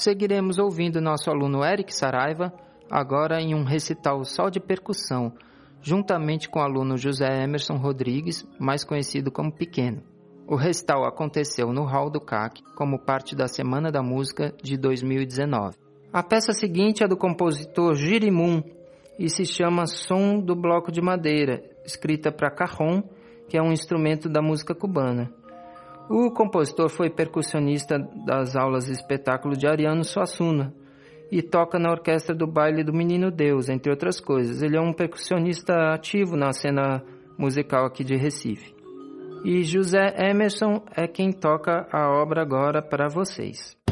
Seguiremos ouvindo nosso aluno Eric Saraiva, agora em um recital só de percussão, juntamente com o aluno José Emerson Rodrigues, mais conhecido como Pequeno. O recital aconteceu no Hall do CAC, como parte da Semana da Música de 2019. A peça seguinte é do compositor Girimum e se chama Som do Bloco de Madeira, escrita para cajón, que é um instrumento da música cubana. O compositor foi percussionista das aulas de espetáculo de Ariano Suassuna e toca na orquestra do Baile do Menino Deus, entre outras coisas. Ele é um percussionista ativo na cena musical aqui de Recife. E José Emerson é quem toca a obra agora para vocês.